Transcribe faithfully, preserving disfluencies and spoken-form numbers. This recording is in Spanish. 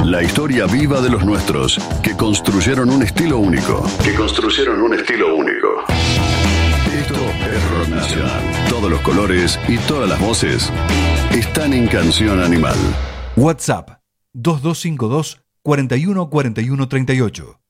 La historia viva de los nuestros, que construyeron un estilo único. Que construyeron un estilo único. Esto es Rock Nacional. Todos los colores y todas las voces están en Canción Animal. WhatsApp dos dos cinco dos, cuatro uno cuatro uno tres ocho.